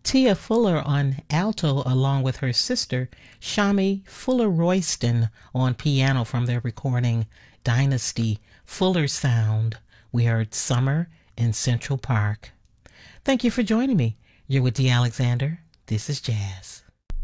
Tia Fuller on alto along with her sister Shami Fuller Royston on piano from their recording Dynasty Fuller Sound. We heard Summer in Central Park. Thank you for joining me. You're with Dee Alexander. This is Jazz.